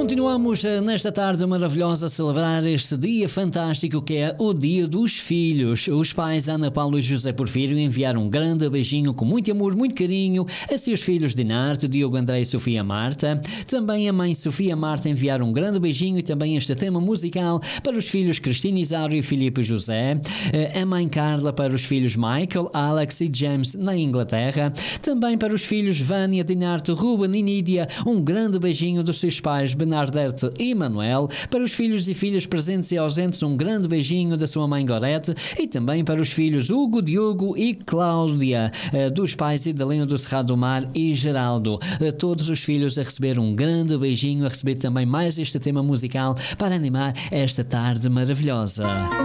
Continuamos nesta tarde maravilhosa a celebrar este dia fantástico que é o Dia dos Filhos. Os pais Ana Paula e José Porfírio enviaram um grande beijinho com muito amor, muito carinho a seus filhos Dinarte, Diogo, André e Sofia Marta. Também a mãe Sofia Marta enviaram um grande beijinho e também este tema musical para os filhos Cristina Isário e Filipe José. A mãe Carla para os filhos Michael, Alex e James na Inglaterra. Também para os filhos Vânia, Dinarte, Ruben e Nídia, um grande beijinho dos seus pais Bernadette e Manuel. Para os filhos e filhas presentes e ausentes, um grande beijinho da sua mãe Gorete. E também para os filhos Hugo, Diogo e Cláudia, dos pais Idalena do Cerrado do Mar e Geraldo. Todos os filhos a receber um grande beijinho, a receber também mais este tema musical para animar esta tarde maravilhosa.